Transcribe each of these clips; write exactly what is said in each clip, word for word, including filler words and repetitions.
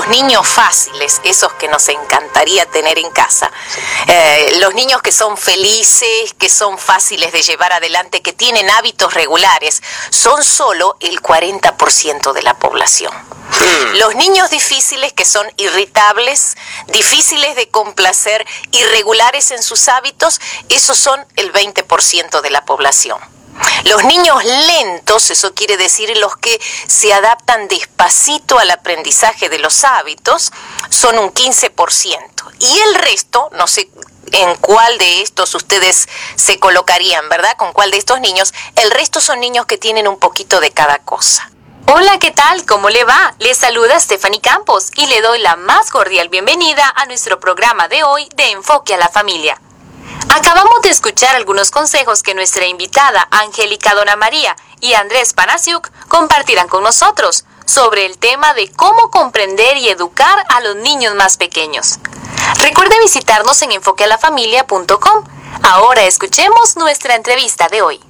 los niños fáciles, esos que nos encantaría tener en casa, eh, los niños que son felices, que son fáciles de llevar adelante, que tienen hábitos regulares, son solo el cuarenta por ciento de la población. Los niños difíciles, que son irritables, difíciles de complacer, irregulares en sus hábitos, esos son el veinte por ciento de la población. Los niños lentos, eso quiere decir los que se adaptan despacito al aprendizaje de los hábitos, son un quince por ciento. Y el resto, no sé en cuál de estos ustedes se colocarían, ¿verdad? ¿Con cuál de estos niños? El resto son niños que tienen un poquito de cada cosa. Hola, ¿qué tal? ¿Cómo le va? Les saluda Stephanie Campos y le doy la más cordial bienvenida a nuestro programa de hoy de Enfoque a la Familia. Acabamos de escuchar algunos consejos que nuestra invitada Angélica Dona María y Andrés Panasiuk compartirán con nosotros sobre el tema de cómo comprender y educar a los niños más pequeños. Recuerde visitarnos en enfoque a la familia punto com. Ahora escuchemos nuestra entrevista de hoy.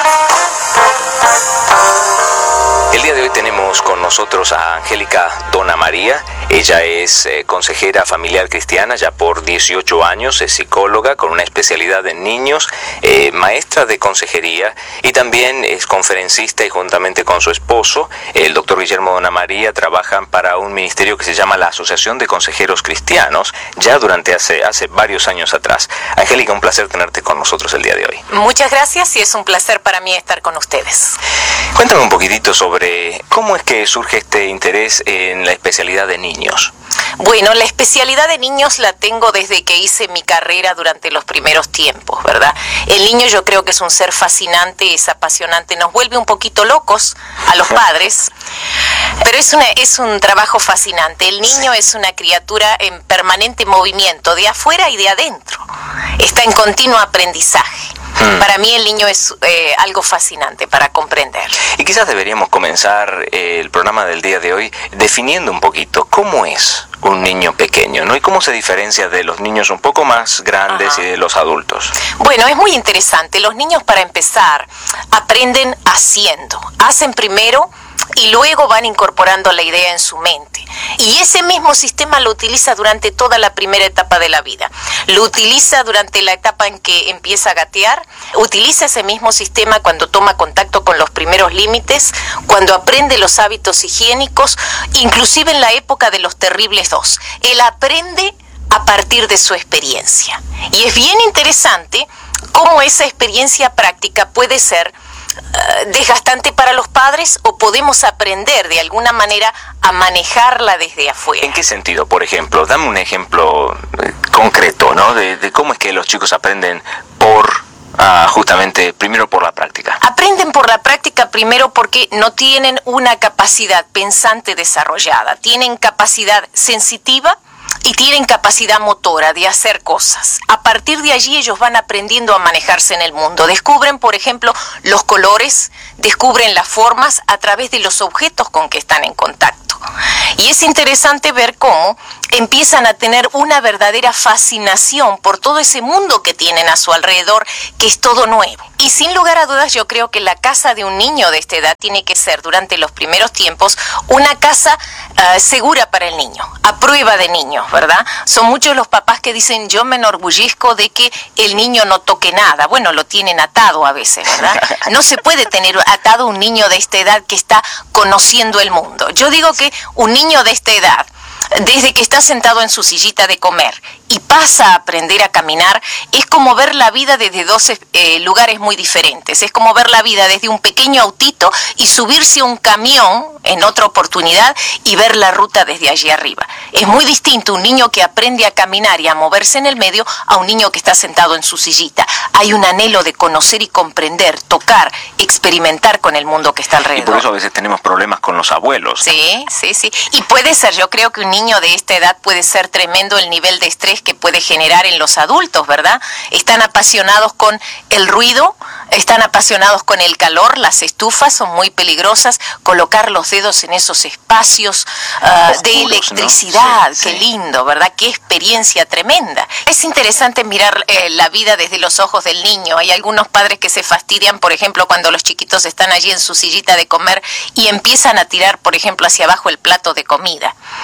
El día de hoy tenemos con nosotros a Angélica Dona María. Ella es eh, consejera familiar cristiana ya por dieciocho años, es psicóloga con una especialidad en niños, eh, maestra de consejería y también es conferencista, y juntamente con su esposo, el doctor Guillermo Dona María, trabajan para un ministerio que se llama la Asociación de Consejeros Cristianos, ya durante hace, hace varios años atrás. Angélica, un placer tenerte con nosotros el día de hoy. Muchas gracias y es un placer para mí estar con ustedes. Cuéntame un poquitito sobre cómo es que surge este interés en la especialidad de niños. Bueno, la especialidad de niños la tengo desde que hice mi carrera durante los primeros tiempos, ¿verdad? El niño yo creo que es un ser fascinante, es apasionante, nos vuelve un poquito locos a los padres, pero es, una, es un trabajo fascinante. El niño es una criatura en permanente movimiento, de afuera y de adentro. Está en continuo aprendizaje. Hmm. Para mí el niño es eh, algo fascinante para comprender. Y quizás deberíamos comenzar eh, el programa del día de hoy definiendo un poquito cómo es un niño pequeño, ¿no? Y cómo se diferencia de los niños un poco más grandes Ajá. y de los adultos. Bueno, es muy interesante. Los niños, para empezar, aprenden haciendo. Hacen primero y luego van incorporando la idea en su mente. Y ese mismo sistema lo utiliza durante toda la primera etapa de la vida. Lo utiliza durante la etapa en que empieza a gatear, utiliza ese mismo sistema cuando toma contacto con los primeros límites, cuando aprende los hábitos higiénicos, inclusive en la época de los terribles dos. Él aprende a partir de su experiencia. Y es bien interesante cómo esa experiencia práctica puede ser Uh, desgastante para los padres, o podemos aprender de alguna manera a manejarla desde afuera. ¿En qué sentido? Por ejemplo, dame un ejemplo eh, concreto, ¿no? De, de cómo es que los chicos aprenden por, uh, justamente, primero por la práctica. Aprenden por la práctica primero porque no tienen una capacidad pensante desarrollada, tienen capacidad sensitiva y tienen capacidad motora de hacer cosas. A partir de allí ellos van aprendiendo a manejarse en el mundo. Descubren, por ejemplo, los colores, descubren las formas a través de los objetos con que están en contacto. Y es interesante ver cómo empiezan a tener una verdadera fascinación por todo ese mundo que tienen a su alrededor, que es todo nuevo. Y sin lugar a dudas, yo creo que la casa de un niño de esta edad tiene que ser, durante los primeros tiempos, una casa uh, segura para el niño, a prueba de niños, ¿verdad? Son muchos los papás que dicen, yo me enorgullezco de que el niño no toque nada. Bueno, lo tienen atado a veces, ¿verdad? No se puede tener atado un niño de esta edad que está conociendo el mundo. Yo digo que un niño de esta edad, desde que está sentado en su sillita de comer y pasa a aprender a caminar, es como ver la vida desde dos eh, lugares muy diferentes. Es como ver la vida desde un pequeño autito y subirse a un camión en otra oportunidad y ver la ruta desde allí arriba. Es muy distinto un niño que aprende a caminar y a moverse en el medio a un niño que está sentado en su sillita. Hay un anhelo de conocer y comprender, tocar, experimentar con el mundo que está alrededor. Y por eso a veces tenemos problemas con los abuelos. Sí, sí, sí. Y puede ser, yo creo que un niño de esta edad puede ser tremendo el nivel de estrés que puede generar en los adultos, ¿verdad? Están apasionados con el ruido, están apasionados con el calor, las estufas son muy peligrosas, colocar los dedos en esos espacios uh, Oscuros, de electricidad, ¿no? Sí, qué sí. lindo, ¿verdad? Qué experiencia tremenda. Es interesante mirar eh, la vida desde los ojos del niño. Hay algunos padres que se fastidian, por ejemplo, cuando los chiquitos están allí en su sillita de comer y empiezan a tirar, por ejemplo, hacia abajo el plato de comida, ¿verdad?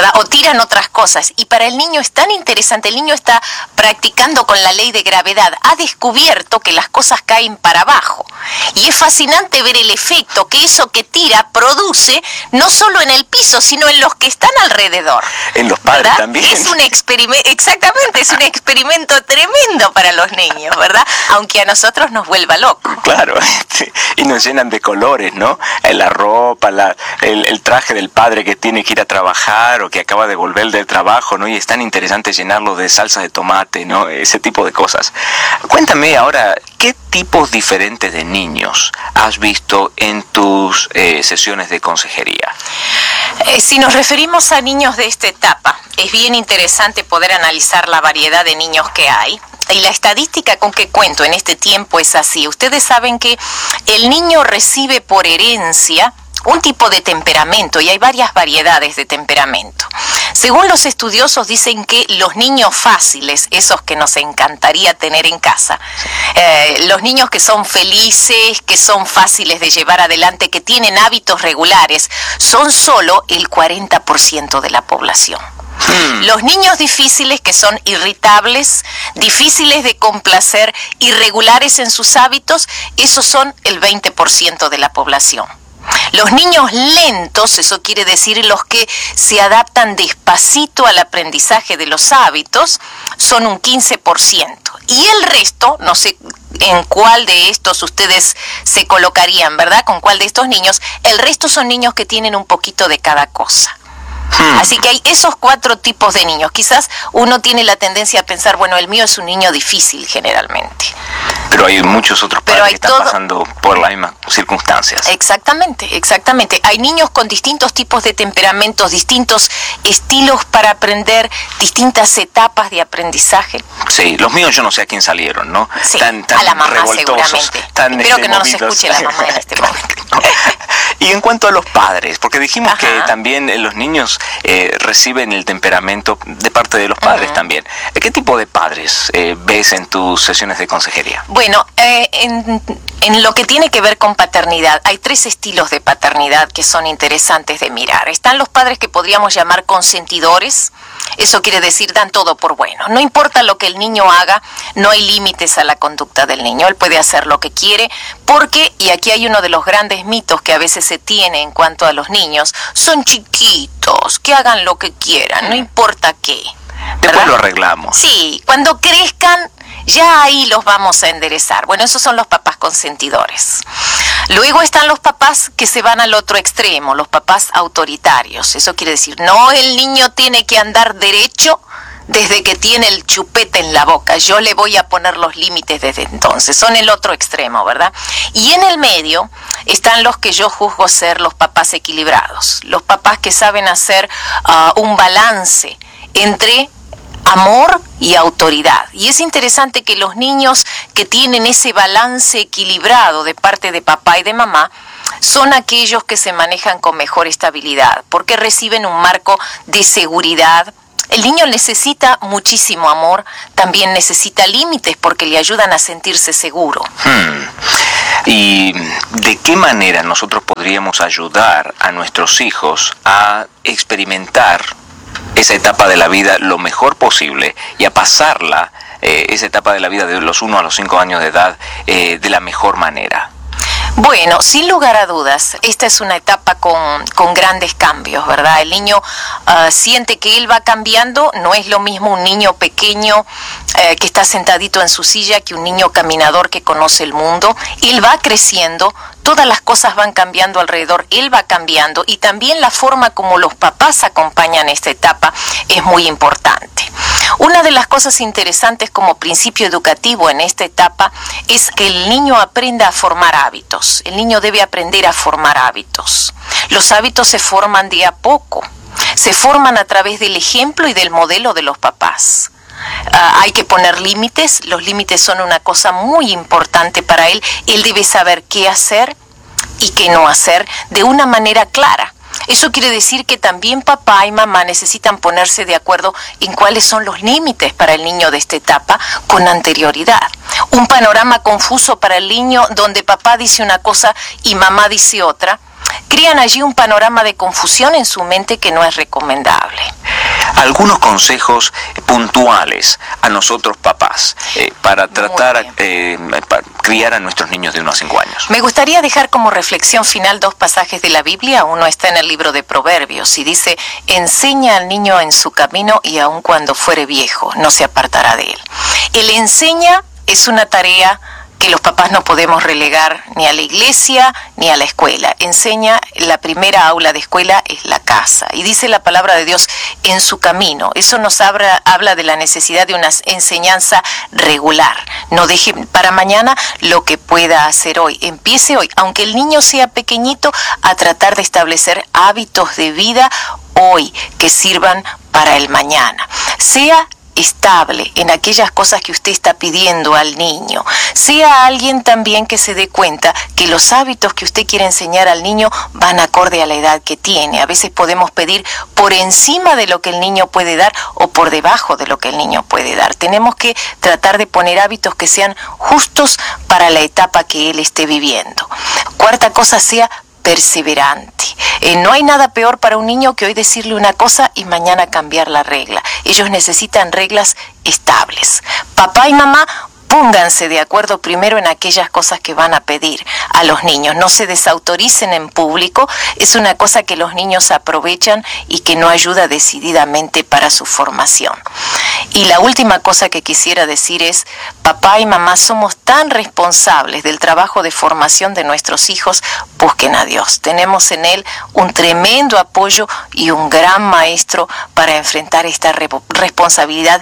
¿verdad? O tiran otras cosas. Y para el niño es tan interesante, el niño está practicando con la ley de gravedad, ha descubierto que las cosas caen para abajo. Y es fascinante ver el efecto que eso que tira produce, no solo en el piso, sino en los que están alrededor. En los padres, ¿verdad? También. Es un experimento, exactamente, es un experimento tremendo para los niños, ¿verdad? Aunque a nosotros nos vuelva locos. Claro, y nos llenan de colores, ¿no? La ropa, la, el, el traje del padre que tiene que ir a trabajar o que acaba de volver del trabajo, ¿no? Y es tan interesante llenarlo de salsa de tomate, ¿no? Ese tipo de cosas. Cuéntame ahora, ¿qué tipos diferentes de niños has visto en tus eh, sesiones de consejería? Eh, si nos referimos a niños de esta etapa, es bien interesante poder analizar la variedad de niños que hay. Y la estadística con que cuento en este tiempo es así. Ustedes saben que el niño recibe por herencia un tipo de temperamento, y hay varias variedades de temperamento. Según los estudiosos dicen que los niños fáciles, esos que nos encantaría tener en casa, eh, los niños que son felices, que son fáciles de llevar adelante, que tienen hábitos regulares, son solo el cuarenta por ciento de la población. Los niños difíciles, que son irritables, difíciles de complacer, irregulares en sus hábitos, esos son el veinte por ciento de la población. Los niños lentos, eso quiere decir los que se adaptan despacito al aprendizaje de los hábitos, son un quince por ciento. Y el resto, no sé en cuál de estos ustedes se colocarían, ¿verdad? Con cuál de estos niños, el resto son niños que tienen un poquito de cada cosa. Hmm. Así que hay esos cuatro tipos de niños. Quizás uno tiene la tendencia a pensar, bueno, el mío es un niño difícil generalmente. Pero hay muchos otros padres que están todo... pasando por las mismas circunstancias. Exactamente, exactamente. Hay niños con distintos tipos de temperamentos, distintos estilos para aprender, distintas etapas de aprendizaje. Sí, los míos yo no sé a quién salieron, ¿no? Sí, tan, tan a la mamá revoltosos, seguramente. Tan Espero este, que no movidos. nos escuche la mamá en este momento. Y en cuanto a los padres, porque dijimos Ajá. que también los niños eh, reciben el temperamento de parte de los padres uh-huh. también. ¿Qué tipo de padres eh, ves en tus sesiones de consejería? Bueno, eh, en, en lo que tiene que ver con paternidad, hay tres estilos de paternidad que son interesantes de mirar. Están los padres que podríamos llamar consentidores. Eso quiere decir dan todo por bueno. No importa lo que el niño haga, no hay límites a la conducta del niño. Él puede hacer lo que quiere porque, y aquí hay uno de los grandes mitos que a veces se tiene en cuanto a los niños, son chiquitos, que hagan lo que quieran, no importa qué. Después ¿verdad? Lo arreglamos. Sí, cuando crezcan, ya ahí los vamos a enderezar. Bueno, esos son los papás consentidores. Luego están los papás que se van al otro extremo, los papás autoritarios. Eso quiere decir, no, el niño tiene que andar derecho desde que tiene el chupete en la boca. Yo le voy a poner los límites desde entonces. Son el otro extremo, ¿verdad? Y en el medio están los que yo juzgo ser los papás equilibrados. Los papás que saben hacer uh, un balance entre amor y autoridad. Y es interesante que los niños que tienen ese balance equilibrado de parte de papá y de mamá son aquellos que se manejan con mejor estabilidad, porque reciben un marco de seguridad. El niño necesita muchísimo amor, también necesita límites porque le ayudan a sentirse seguro. Hmm. ¿Y de qué manera nosotros podríamos ayudar a nuestros hijos a experimentar esa etapa de la vida lo mejor posible y a pasarla, eh, esa etapa de la vida de los uno a los cinco años de edad, eh, de la mejor manera? Bueno, sin lugar a dudas, esta es una etapa con, con grandes cambios, ¿verdad? El niño uh, siente que él va cambiando, no es lo mismo un niño pequeño eh, que está sentadito en su silla que un niño caminador que conoce el mundo. Él va creciendo, todas las cosas van cambiando alrededor, él va cambiando y también la forma como los papás acompañan esta etapa es muy importante. Una de las cosas interesantes como principio educativo en esta etapa es que el niño aprenda a formar hábitos. El niño debe aprender a formar hábitos. Los hábitos se forman de a poco. Se forman a través del ejemplo y del modelo de los papás. Uh, hay que poner límites. Los límites son una cosa muy importante para él. Él debe saber qué hacer y qué no hacer de una manera clara. Eso quiere decir que también papá y mamá necesitan ponerse de acuerdo en cuáles son los límites para el niño de esta etapa con anterioridad. Un panorama confuso para el niño donde papá dice una cosa y mamá dice otra Crían allí un panorama de confusión en su mente que no es recomendable. Algunos consejos puntuales a nosotros papás eh, para tratar eh, para criar a nuestros niños de uno a cinco años. Me gustaría dejar como reflexión final dos pasajes de la Biblia. Uno está en el libro de Proverbios y dice: enseña al niño en su camino y aun cuando fuere viejo no se apartará de él. El enseña es una tarea que los papás no podemos relegar ni a la iglesia ni a la escuela. Enseña, la primera aula de escuela es la casa. Y dice la palabra de Dios, en su camino. Eso nos habla, habla de la necesidad de una enseñanza regular. No deje para mañana lo que pueda hacer hoy. Empiece hoy, aunque el niño sea pequeñito, a tratar de establecer hábitos de vida hoy que sirvan para el mañana. Sea estable en aquellas cosas que usted está pidiendo al niño. Sea alguien también que se dé cuenta que los hábitos que usted quiere enseñar al niño van acorde a la edad que tiene. A veces podemos pedir por encima de lo que el niño puede dar o por debajo de lo que el niño puede dar. Tenemos que tratar de poner hábitos que sean justos para la etapa que él esté viviendo. Cuarta cosa, sea perseverante. Eh, no hay nada peor para un niño que hoy decirle una cosa y mañana cambiar la regla. Ellos necesitan reglas estables. Papá y mamá, pónganse de acuerdo primero en aquellas cosas que van a pedir a los niños. No se desautoricen en público. Es una cosa que los niños aprovechan y que no ayuda decididamente para su formación. Y la última cosa que quisiera decir es: papá y mamá somos tan responsables del trabajo de formación de nuestros hijos. Busquen a Dios. Tenemos en Él un tremendo apoyo y un gran maestro para enfrentar esta re- responsabilidad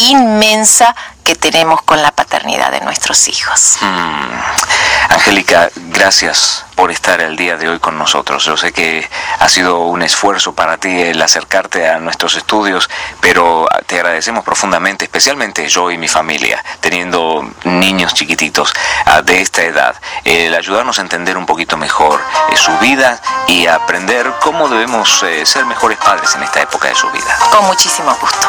inmensa que tenemos con la paternidad de nuestros hijos. Mm. Angélica, gracias por estar el día de hoy con nosotros. Yo sé que ha sido un esfuerzo para ti el acercarte a nuestros estudios, pero te agradecemos profundamente, especialmente yo y mi familia, teniendo niños chiquititos uh, de esta edad, el ayudarnos a entender un poquito mejor eh, su vida y a aprender cómo debemos eh, ser mejores padres en esta época de su vida. Con muchísimo gusto.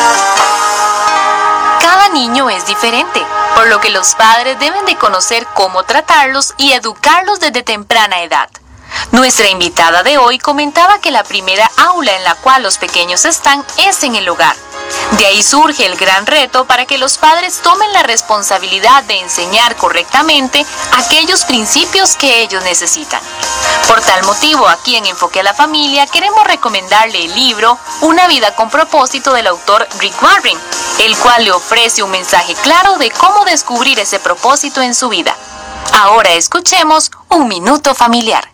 Cada niño es diferente, por lo que los padres deben de conocer cómo tratarlos y educarlos desde temprana edad. Nuestra invitada de hoy comentaba que la primera aula en la cual los pequeños están es en el hogar. De ahí surge el gran reto para que los padres tomen la responsabilidad de enseñar correctamente aquellos principios que ellos necesitan. Por tal motivo, aquí en Enfoque a la Familia queremos recomendarle el libro Una vida con propósito del autor Rick Warren, el cual le ofrece un mensaje claro de cómo descubrir ese propósito en su vida. Ahora escuchemos Un Minuto Familiar.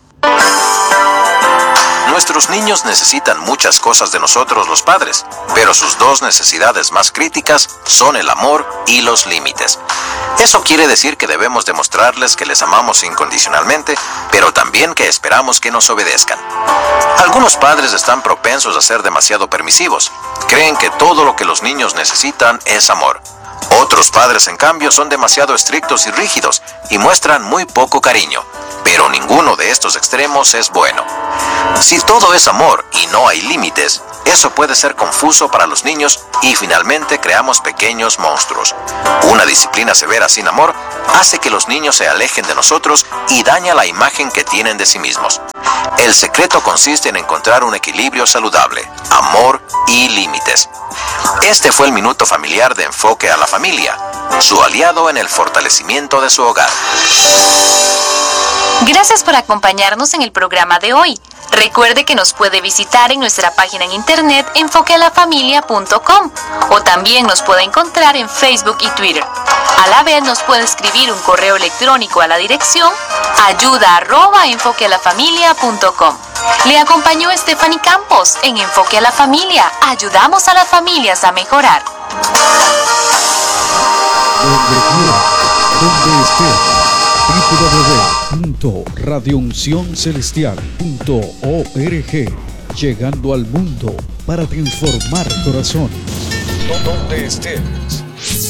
Nuestros niños necesitan muchas cosas de nosotros los padres, pero sus dos necesidades más críticas son el amor y los límites. Eso quiere decir que debemos demostrarles que les amamos incondicionalmente, pero también que esperamos que nos obedezcan. Algunos padres están propensos a ser demasiado permisivos. Creen que todo lo que los niños necesitan es amor. Otros padres, en cambio, son demasiado estrictos y rígidos y muestran muy poco cariño. Pero ninguno de estos extremos es bueno. Si todo es amor y no hay límites, eso puede ser confuso para los niños y finalmente creamos pequeños monstruos. Una disciplina severa sin amor hace que los niños se alejen de nosotros y daña la imagen que tienen de sí mismos. El secreto consiste en encontrar un equilibrio saludable, amor y límites. Este fue el Minuto Familiar de Enfoque a la Familia, su aliado en el fortalecimiento de su hogar. Gracias por acompañarnos en el programa de hoy. Recuerde que nos puede visitar en nuestra página en internet enfoque a la familia punto com o también nos puede encontrar en Facebook y Twitter. A la vez nos puede escribir un correo electrónico a la dirección ayuda arroba enfoque a la familia punto com. Le acompañó Stephanie Campos en Enfoque a la Familia. Ayudamos a las familias a mejorar. Donde quiera, donde esté. w w w punto radio unción celestial punto org, llegando al mundo para transformar corazones. Donde estés.